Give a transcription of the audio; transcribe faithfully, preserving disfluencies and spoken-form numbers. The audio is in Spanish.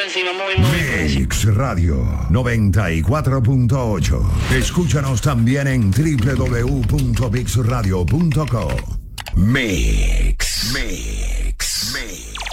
encima, muy, muy por encima. Mix Radio noventa y cuatro punto ocho. Escúchanos también en doble u doble u doble u punto mix radio punto com. Mix. Mix. Mix.